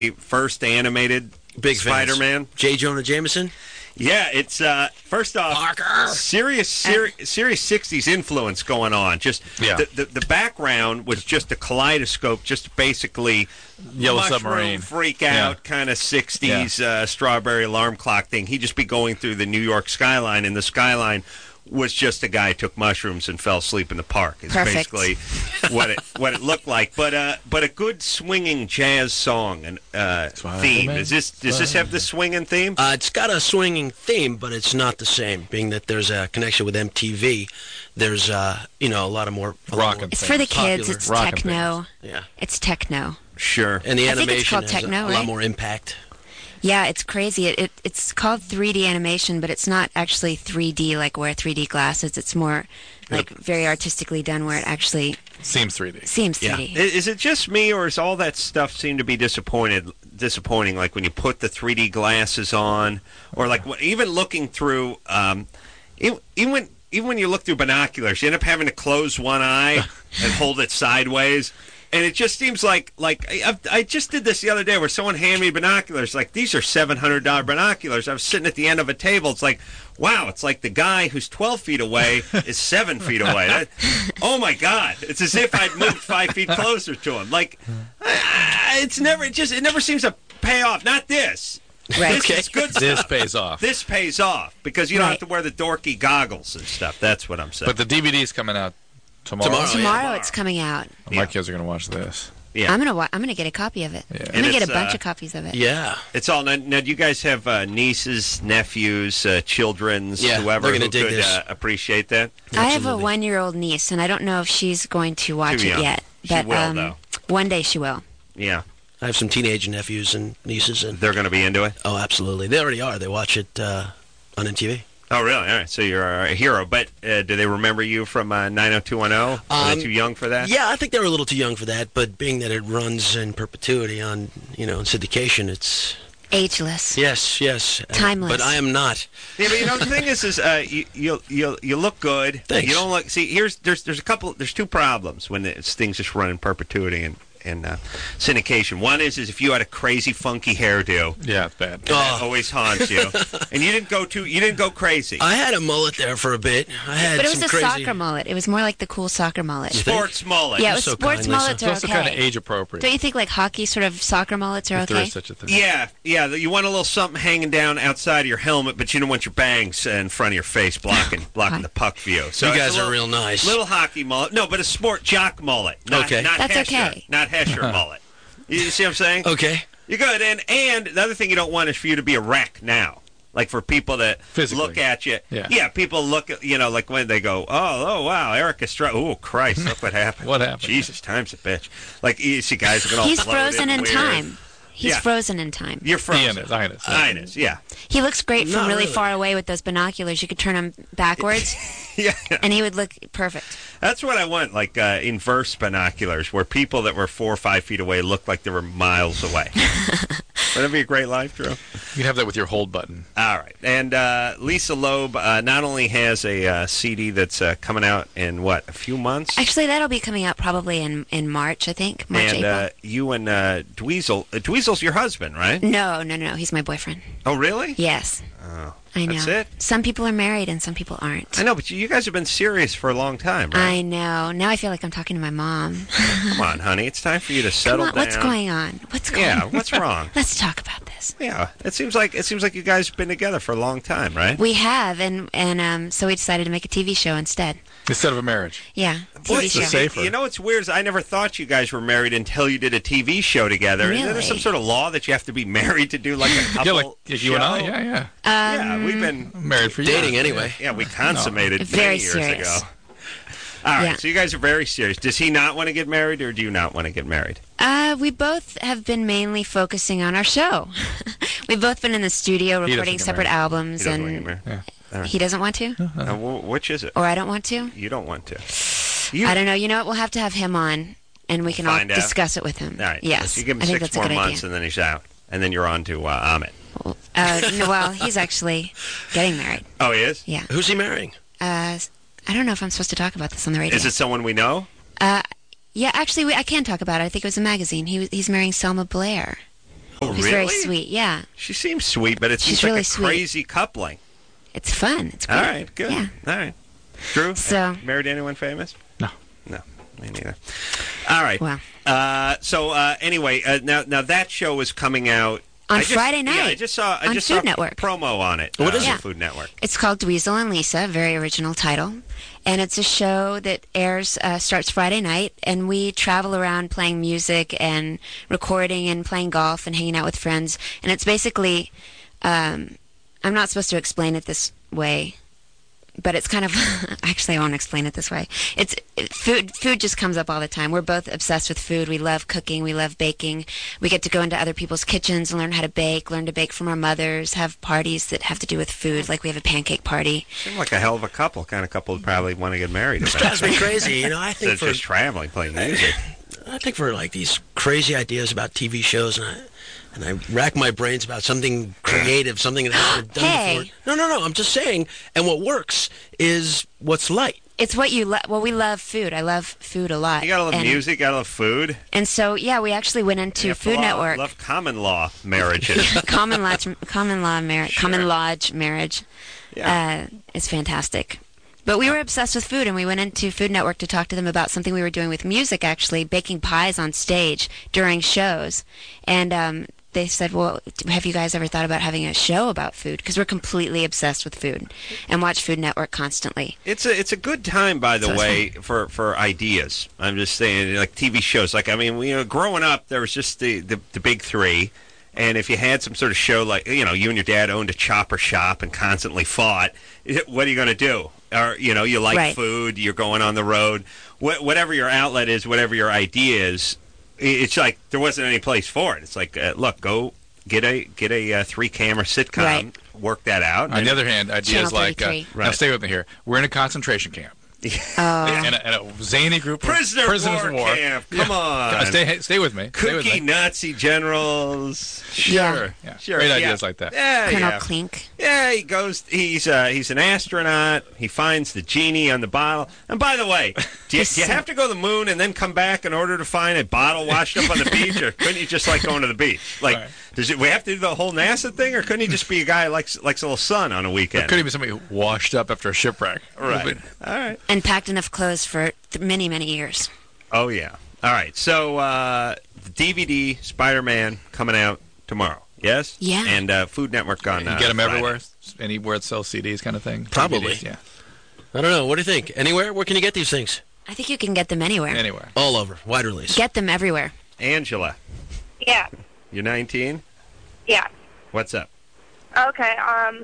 first animated Big Spider-Man. J. Jonah Jameson. Yeah, it's first off, serious 60s influence going on. Just the background was just a kaleidoscope, just basically Yellow Submarine freak out kind of 60s strawberry alarm clock thing. He'd just be going through the New York skyline, and the skyline was just a guy who took mushrooms and fell asleep in the park. It's basically what it looked like. But a good swinging jazz song and theme. Does this have the swinging theme? It's got a swinging theme, but it's not the same. Being that there's a connection with MTV, there's a lot of more rock. It's for the kids. It's techno. Yeah, it's techno. Sure. And the I think it's animation called has techno, a lot right? more impact. Yeah, it's crazy. It's called 3D animation, but it's not actually 3D like wear 3D glasses. It's more like very artistically done where it actually seems 3D. Seems 3D. Is it just me, or does all that stuff seem to be disappointing? Like when you put the 3D glasses on, or like even looking through, even when you look through binoculars, you end up having to close one eye and hold it sideways. And it just seems like I just did this the other day where someone handed me binoculars. Like, these are $700 binoculars. I was sitting at the end of a table. It's like, wow, it's like the guy who's 12 feet away is 7 feet away. Oh, my God. It's as if I'd moved 5 feet closer to him. Like, it never seems to pay off. Not this. Right. This is good stuff. This pays off. This pays off because you don't have to wear the dorky goggles and stuff. That's what I'm saying. But the DVD's coming out tomorrow. Tomorrow it's coming out. My kids are going to watch this. Yeah. I'm gonna get a copy of it. Yeah. I'm gonna get a bunch of copies of it. Yeah. It's all now. Do you guys have nieces, nephews, children's, whoever they're gonna who dig could this. Appreciate that? I have a 1-year-old niece, and I don't know if she's going to watch Too it young. yet. She But will, though. one day she will. Yeah. I have some teenage nephews and nieces, and They're going to be into it? oh, absolutely. They already are. They watch it on MTV. Oh, really? All right. So you're a hero. But do they remember you from 90210? Are they too young for that? Yeah, I think they were a little too young for that, but being that it runs in perpetuity on, in syndication, it's... Ageless. Yes. Timeless. But I am not. Yeah, but the thing is you look good. Thanks. You don't look. See, there's two problems when things just run in perpetuity and syndication. One is if you had a crazy funky hairdo. Yeah, it's bad. That always haunts you. And you didn't go crazy. I had a mullet there for a bit. But it was some a crazy... soccer mullet. It was more like the cool soccer mullet. Sports mullet. Yeah, it was so sports kind, mullets Lisa. are It's also okay. kind of age appropriate. Don't you think like hockey sort of soccer mullets are If okay? there is such a thing. Yeah. You want a little something hanging down outside of your helmet, but you don't want your bangs in front of your face blocking the puck view. So You it's guys a are real nice. Little hockey mullet. No, but a sport jock mullet. Okay. Not That's Hesher, okay. Not Hesher mullet. You see what I'm saying? Okay. You're good. And the other thing you don't want is for you to be a wreck now. Like for people that Physically. look at you. Yeah. People look at, like when they go, oh, wow, Eric Estrada. Oh, Christ, look what happened. What happened? Jesus, time's a bitch. Like, you see guys looking all He's bloated frozen and in weird. time. He's frozen in time. You're frozen. Ines. Yeah. He looks great from Not really really. far away with those binoculars. You could turn him backwards, Yeah. and he would look perfect. That's what I want, like inverse binoculars, where people that were 4 or 5 feet away looked like they were miles away. Wouldn't that be a great life, Drew? You can have that with your hold button. All right. And Lisa Loeb not only has a CD that's coming out in, a few months? Actually, that'll be coming out probably in March, I think. March, April. And you and Dweezil. Dweezil's your husband, right? No. He's my boyfriend. Oh, really? Yes. Oh, I know. that's it? Some people are married and some people aren't. I know, but you guys have been serious for a long time, right? I know. Now I feel like I'm talking to my mom. Come on, honey. It's time for you to Come settle on, down. what's going on? Yeah, what's wrong? Let's talk about this. Yeah, it seems like you guys have been together for a long time, right? We have, and so we decided to make a TV show instead. Instead of a marriage. Yeah, Boy, TV show. safer. You know what's weird is I never thought you guys were married until you did a TV show together. Really? Is there some sort of law that you have to be married to do like a couple Yeah, like you and I. show? Yeah. Yeah, we've been Married for years. Dating anyway. Yeah, we consummated Very many years serious. ago. All right, Yeah. so you guys are very serious. Does he not want to get married, or do you not want to get married? We both have been mainly focusing on our show. We've both been in the studio doesn't recording get separate He albums, doesn't want to and get married. Yeah. he doesn't want to, Which is it? or I don't want to. You don't want to. I don't know. You know what? We'll have to have him on, and we can all Find out. discuss it with him. All right. Yes, So you give him I think 6 that's a more good months, idea. and then he's out. And then you're on to Amit. No, well, he's actually getting married. Oh, he is? Yeah. Who's he marrying? I don't know if I'm supposed to talk about this on the radio. Is it someone we know? Yeah, actually, I can talk about it. I think it was a magazine. He's marrying Selma Blair. She's very Really? sweet. Yeah, She seems sweet, but it She's seems like really a sweet. crazy coupling. it's fun. It's great. All right, good. Yeah. All right. Drew, So- married anyone famous? No. No, me neither. All right. Well. Anyway, now that show is coming out On I just- Friday Yeah, night I just saw on saw Food Network. promo on it. What is on it? the Food Network. It's called Dweezil and Lisa, very original title. And it's a show that airs, starts Friday night, and we travel around playing music and recording and playing golf and hanging out with friends. And it's basically, I'm not supposed to explain it this way, but it's kind of, actually I won't explain it this way. Food just comes up all the time. We're both obsessed with food. We love cooking. We love baking. We get to go into other people's kitchens and learn how to bake, learn to bake from our mothers, have parties that have to do with food, like we have a pancake party. Seemed like a hell of a couple. Kind of couple would probably want to get married. It drives me crazy. You know, I Instead think of for just traveling, playing music. like these crazy ideas about TV shows, and I rack my brains about something creative, something that hasn't been done Hey. before. No, I'm just saying. And what works is what's light. It's what you love. Well, we love food. I love food a lot. You gotta love and, music. Gotta love food. And so, yeah, we actually went into You have to Food Network. Love common law marriages. common law marriage. Common lodge marriage. Yeah. It's fantastic. But we were obsessed with food, and we went into Food Network to talk to them about something we were doing with music, actually, baking pies on stage during shows. And they said, well, have you guys ever thought about having a show about food? Because we're completely obsessed with food and watch Food Network constantly. It's a good time, by the So it's way, for ideas. I'm just saying, like TV shows. Like, I mean, growing up, there was just the big three. And if you had some sort of show like, you and your dad owned a chopper shop and constantly fought, what are you going to do? Or, you like Right. food, you're going on the road. Whatever your outlet is, whatever your idea is, it's like there wasn't any place for it. It's like, look, go get a 3-camera sitcom, Right. work that out. On the other hand, ideas Channel like 33. now Right. stay with me here. We're in a concentration camp, Oh, and a zany group of prisoners of war. camp. Come on. Stay with me. Stay with Cookie me. Nazi generals. Sure. Yeah. Sure. Great yeah. ideas like that. Yeah, Colonel yeah. Clink. Yeah, he goes. He's an astronaut. He finds the genie on the bottle. And by the way, do you have to go to the moon and then come back in order to find a bottle washed up on the beach, or couldn't you just like going to the beach? Like, Right. we have to do the whole NASA thing, or couldn't he just be a guy who likes a little sun on a weekend? Could even be somebody who washed up after a shipwreck. Right. All right. And packed enough clothes for many, many years. Oh yeah. All right. So the DVD Spider-Man coming out tomorrow. Yes. Yeah. And Food Network on. You get them Friday. everywhere, anywhere it sells CDs, kind of thing. Probably. DVDs, yeah. I don't know. What do you think? Anywhere? Where can you get these things? I think you can get them anywhere. Anywhere. All over. Wide release. Get them everywhere. Angela, Yeah. you're 19. Yeah. What's up? Okay.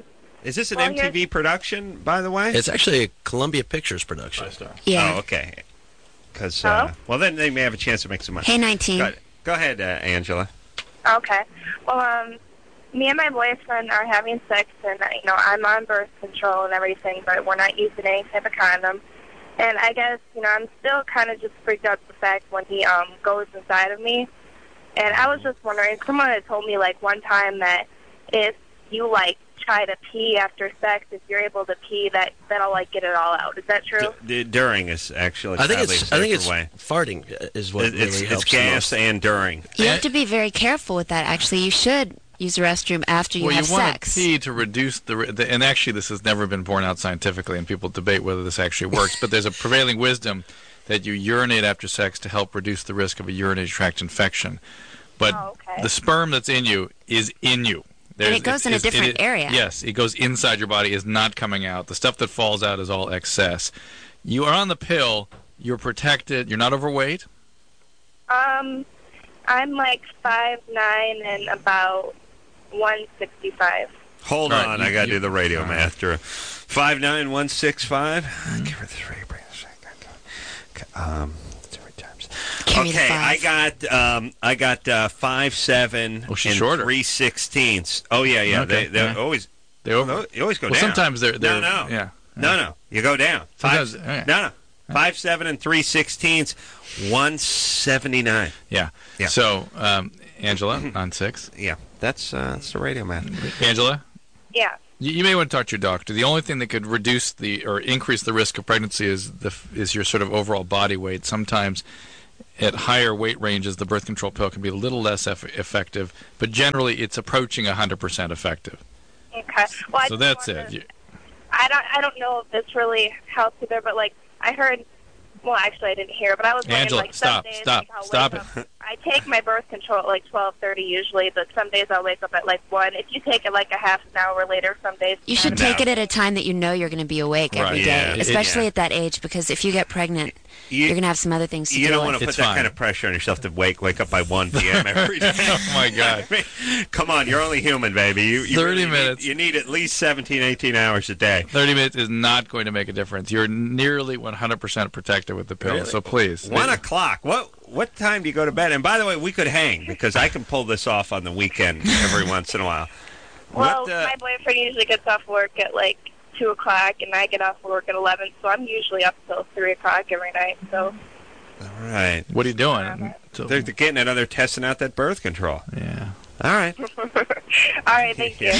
Is this an Well, MTV production, by the way? It's actually a Columbia Pictures production. Yeah. Oh, okay. Because Hello? well, then they may have a chance to make some money. Hey, 19. Go ahead, Angela. Okay. Well, me and my boyfriend are having sex, and I'm on birth control and everything, but we're not using any type of condom. And I guess I'm still kind of just freaked out the fact when he goes inside of me. And I was just wondering, someone had told me like one time that if you like try to pee after sex, if you're able to pee, that'll like get it all out. Is that true? During is actually. I think probably it's a I think safer it's way. farting is what really It's helps gas the most. and during. You have to be very careful with that, actually. You should use the restroom after you Well, have you want sex. to pee to reduce and actually this has never been borne out scientifically, and people debate whether this actually works, but there's a prevailing wisdom that you urinate after sex to help reduce the risk of a urinary tract infection. But okay. the sperm that's in you is in you. And it goes in a different area. Yes, it goes inside your body, is not coming out. The stuff that falls out is all excess. You are on the pill. You're protected. You're not overweight. I'm like 5'9" and about 165. Hold All right, on, you- I got to you- do the radio all right. math. 5'9", 165. Give her the 3. Bring the second. 3 times. Carry the Okay, 5. I got 5'7" Oh, she's and shorter. 3/16. Oh yeah. Okay, They yeah. always They over. you always go Well, down. sometimes they're no. yeah. No, you go down. Sometimes- yeah. No. 5'7" and 3/16, 179. Yeah. Yeah. So, Angela, on 6. Yeah, that's the radio math. Angela, Yeah. you may want to talk to your doctor. The only thing that could reduce or increase the risk of pregnancy is your sort of overall body weight. Sometimes At higher weight ranges, the birth control pill can be a little less effective, but generally it's approaching 100% effective. Okay. Well, I So just that's wondered- it. I don't know if this really helps either, but like I heard. Well, actually, I didn't hear, but I was wondering, Angela, like, some stop, days stop, like, I'll stop wake it. up- I take my birth control at like 12:30 usually, but some days I'll wake up at like 1. If you take it like a half an hour later, some days You should take it at a time that you know you're going to be awake every Right, day, yeah. especially Yeah. at that age, because if you get pregnant, You- you're going to have some other things to You deal don't want with. to put It's that fine. kind of pressure on yourself to wake up by 1 p.m. every day. Oh, my God. I mean, come on, you're only human, baby. You 30 really minutes. You need at least 17, 18 hours a day. 30 minutes is not going to make a difference. You're nearly 100% protected with the pill, Really? so please. 1 o'clock. What time do you go to bed? And by the way, we could hang because I can pull this off on the weekend every once in a while. Well, What, my boyfriend usually gets off work at like 2 o'clock, and I get off work at 11, so I'm usually up till 3 o'clock every night. So all right. What are you doing? They're getting it. They're testing out that birth control. Yeah. All right. all right, thank you.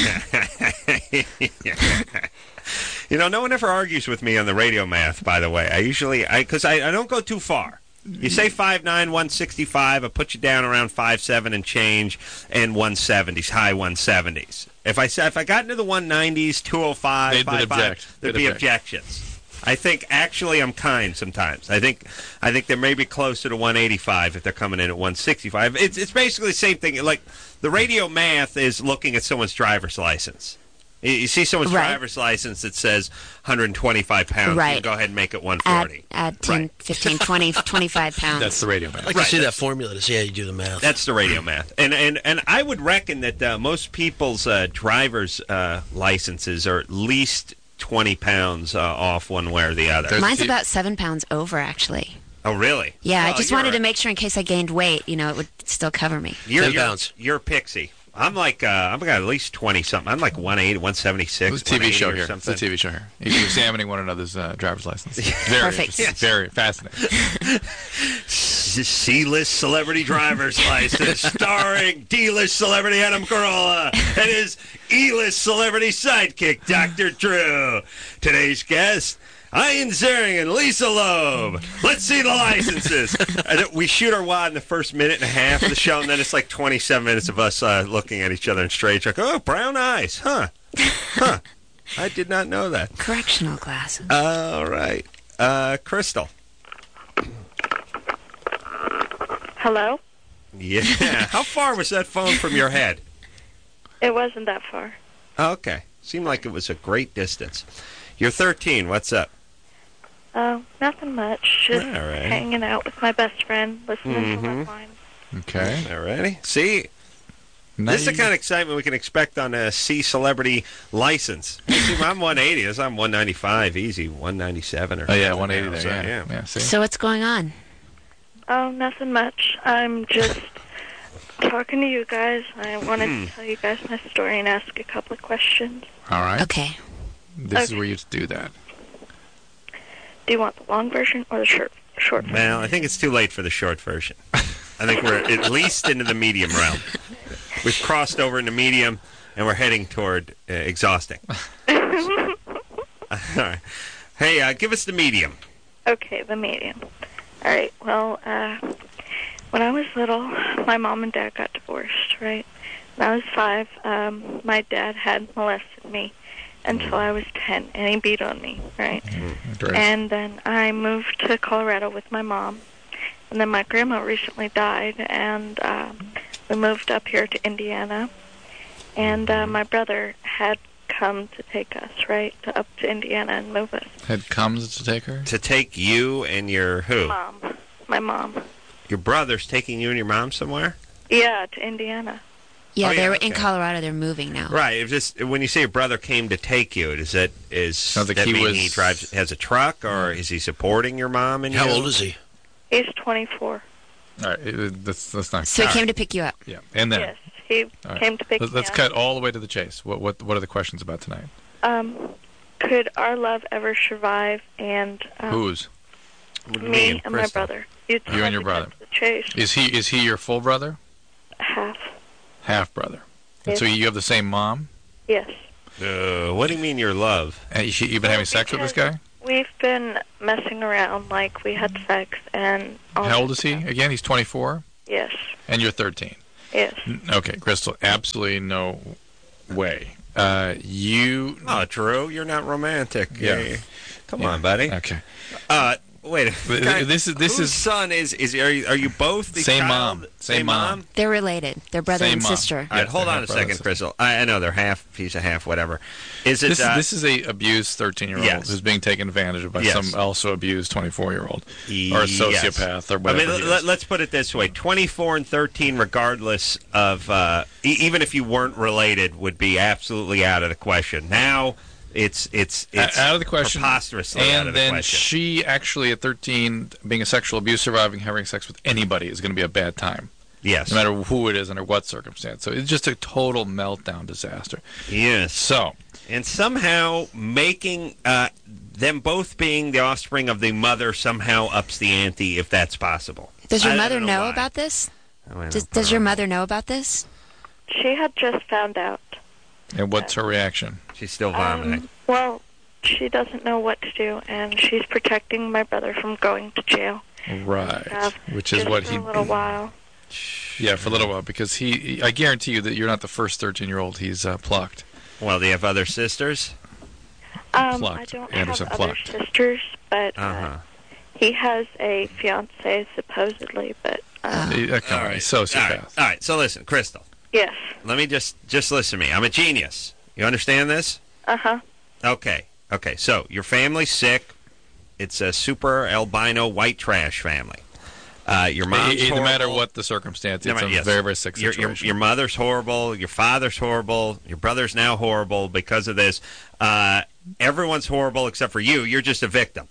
You know, no one ever argues with me on the radio math, by the way. Because I don't go too far. You say 5'9", 165, I put you down around 5'7" and change, and 170s, high 170s. If I got into the 190s, 205, They'd 55, object. there'd They'd be object. objections. I think actually I'm kind sometimes. I think they're maybe closer to 185 if they're coming in at 165. It's basically the same thing. Like the radio math is looking at someone's driver's license. You see someone's Right. driver's license that says 125 pounds. You Right. can go ahead and make it 140. Add 10, Right. 15, 20, 25 pounds. That's the radio man. I'd like Right, to see that that's- formula to see how you do the math. That's the radio math. And I would reckon that most people's driver's licenses are at least 20 pounds off one way or the other. There's- Mine's about 7 pounds over, actually. Oh, really? Yeah, I Oh, just you're wanted to right. make sure in case I gained weight, it would still cover me. 10 pounds. You're a pixie. I'm like, I've got at least 20 something. I'm like 180, 176. It's a TV show 180 or here. It's a something. TV show here. You're examining one another's driver's license. Very Perfect. interesting. Very fascinating. C-list celebrity driver's license starring D-list celebrity Adam Carolla and his E-list celebrity sidekick, Dr. Drew. Today's guest, Ian Ziering and Lisa Loeb. Let's see the licenses. And we shoot our wad in the first minute and a half of the show, and then it's like 27 minutes of us looking at each other in straight, like, oh, brown eyes. Huh. I did not know that. Correctional glasses. All right. Crystal. Hello? Yeah. How far was that phone from your head? It wasn't that far. Okay. Seemed like it was a great distance. You're 13. What's up? Nothing much. Just All right. hanging out with my best friend, listening to Mhm. Loveline. Okay. All righty. See, Now this is the you- kind of excitement we can expect on a C celebrity license. See, I'm 180. This I'm 195. Easy. 197 or Oh, yeah, something 180 now, there. so, Yeah. See? So what's going on? Oh, nothing much. I'm just talking to you guys. I wanted to tell you guys my story and ask a couple of questions. All right. Okay. This is Okay. where you do that. Do you want the long version or the short version? Well, I think it's too late for the short version. I think we're at least into the medium realm. We've crossed over into medium, and we're heading toward exhausting. All right. Hey, give us the medium. Okay, the medium. All right, well, when I was little, my mom and dad got divorced, right? When I was 5, my dad had molested me until I was 10, and he beat on me, right? Great. And then I moved to Colorado with my mom. And then my grandma recently died, and we moved up here to Indiana. And my brother had come to take us, right, up to Indiana and move us. Had comes to take her? To take you and your who? My mom. Your brother's taking you and your mom somewhere? Yeah, to Indiana. Yeah, Oh, yeah, they're in okay. Colorado. They're moving now. Right. If just when you say your brother came to take you, Sounds like that he mean was- he has a truck, or is he supporting your mom and How you? old is he? He's 24. All right. That's not. So he all came right. to pick you up. Yeah. And then. Yes, he All right. came to pick Let's me let's up. cut all the way to the chase. What are the questions about tonight? Could our love ever survive? And Whose? me and my Crystal. brother. You and your brother. The chase. Is he your full brother? Half. Half brother. And Yes. so you have the same mom? Yes. What do you mean your love? And you've been having sex with this guy? We've been messing around, like we had sex, and How old is he again? He's 24, Yes. and you're 13. Yes. Okay, Crystal, absolutely no way. You. Oh, Drew, you're not romantic. Yeah. Come on, buddy. Okay. Wait. This Whose is son is? Are you both the Same child? mom. Same mom. They're related. They're brother Same and mom. sister. All right, Yeah, hold they're on a half brothers. second, Crystal. I know they're half piece of half, whatever. Is it? This is a abused 13-year-old Yes. who's being taken advantage of by Yes. some also abused 24-year-old or a Yes. sociopath or I whatever. mean, he is. let's put it this way: 24 and 13, regardless of even if you weren't related, would be absolutely out of the question. Now, it's out of the question, preposterously out and of the then question. she actually at 13, being a sexual abuse surviving, having sex with anybody is going to be a bad time, Yes. no matter who it is under what circumstance. So it's just a total meltdown disaster. Yes. So And somehow making them both being the offspring of the mother somehow ups the ante, if that's possible. Does your I mother don't know why. about this? Oh, I know. Does your mother know about this? She had just found out. and what's her reaction? She's still vomiting. Well, she doesn't know what to do, and she's protecting my brother from going to jail. Right, which is Just what for he. a little while. Yeah, for a little while, because I guarantee you that you're not the first 13-year-old he's plucked. Well, do you have other sisters? I Plucked. don't Anderson have other plucked. sisters, but Uh-huh. he has a fiancée supposedly. But Come on, sociopath. All right. So listen, Crystal. yes, Let me just listen to me. I'm a genius. You understand this? uh-huh. Okay. So your family's sick. It's a super albino white trash family. Your mom's No horrible. matter what the circumstance, it's a Yes. very, very sick Your, situation. your mother's horrible. Your father's horrible. Your brother's now horrible because of this. Everyone's horrible except for you. You're just a victim.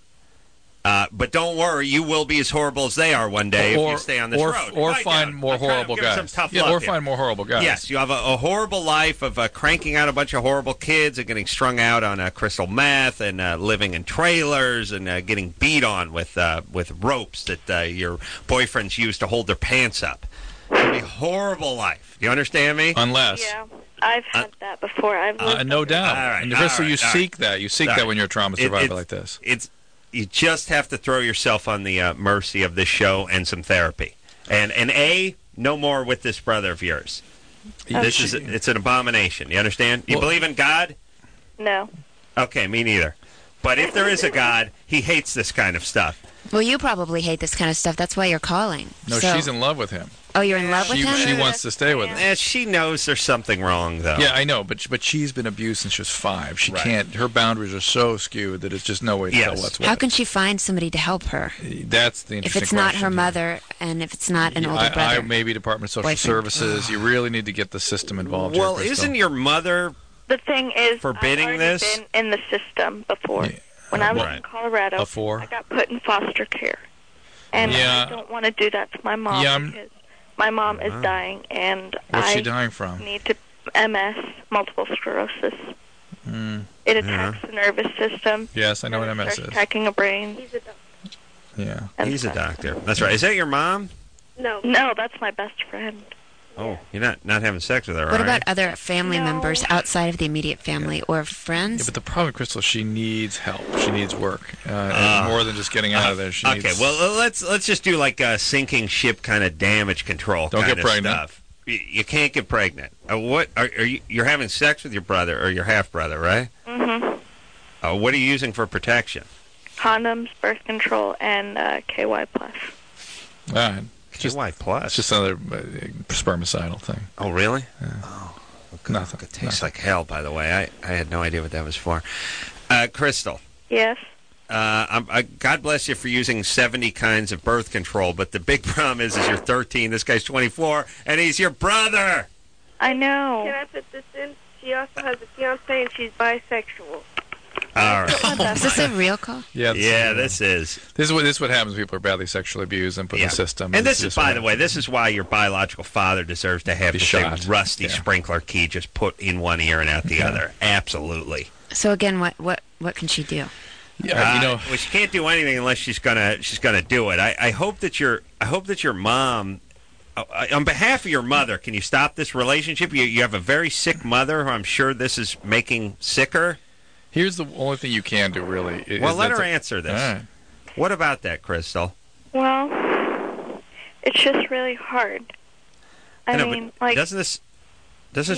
But don't worry, you will be as horrible as they are one day if you stay on this road. Or Right find now. more I'm trying to horrible give some guys. tough Yeah, love or here. find more horrible guys. Yes, you have a horrible life of cranking out a bunch of horrible kids and getting strung out on crystal meth and living in trailers and getting beat on with ropes that your boyfriends use to hold their pants up. It's going to be a horrible life. Do you understand me? Unless, Yeah, I've had that before. I've lived no doubt. All right, and all Crystal, right, you all seek that. You seek All that right. when you're a trauma survivor like this. You just have to throw yourself on the mercy of this show and some therapy. And no more with this brother of yours. It's an abomination. You understand? You Well- believe in God? No. Okay, me neither. But if there is a God, he hates this kind of stuff. Well, you probably hate this kind of stuff. That's why you're calling. No, So- she's in love with him. Oh, you're in love with him? She wants to stay with him. She knows there's something wrong, though. Yeah, I know, but she's been abused since she was 5. She Right. can't. Her boundaries are so skewed that it's just no way to tell Yes. what's what. How can she find somebody to help her That's the if interesting it's not question her here. mother and if it's not an older I brother? maybe Department of Social Boyfriend. Services. You really need to get the system involved. Well, here, Crystal. isn't your mother... The thing is, Forbidding I've already this? been in the system before. Yeah. When I was Right. in Colorado, Before? I got put in foster care. And Yeah. I don't want to do that to my mom Yeah, because my mom is dying, and What's I she dying from? need to MS, multiple sclerosis. Mm, It attacks the nervous system. yes, I know what and it MS starts is. attacking a brain. Yeah. and He's a stuff. doctor. That's right. Is that your mom? No, that's my best friend. Oh, you're not having sex with her, What right? about other family No. members outside of the immediate family or Yeah, friends? but the problem, Crystal, she needs help. She needs work. And more than just getting out of there. She Okay, needs, well, let's just do like a sinking ship kind of damage control Don't kind get of pregnant. stuff. You can't get pregnant. What are you? You're having sex with your brother or your half brother, right? Mm-hmm. What are you using for protection? Condoms, birth control, and KY+. all right. KY plus. It's just another spermicidal thing. Oh, really? Nothing. It tastes like hell, by the way. I had no idea what that was for. Crystal, Yes. God bless you for using 70 kinds of birth control, but the big problem is you're 13, this guy's 24, and he's your brother. I know. Can I put this in? She also has a fiance and she's bisexual. All right. Is this a real call? Yeah, Yeah, this is. This is what happens when people are badly sexually abused and put in the system. And It's this is, just by what the way, this is why your biological father deserves to have Be the shot. same rusty Yeah. sprinkler key just put in one ear and out the other. Absolutely. So again, what can she do? Yeah, Well, she can't do anything unless she's gonna do it. I hope that your mom. On behalf of your mother, can you stop this relationship? You have a very sick mother who I'm sure this is making sicker. here's the only thing you can do, really. Well, let her answer this. All right. What about that, Crystal? Well, it's just really hard. I know, mean, but like, doesn't this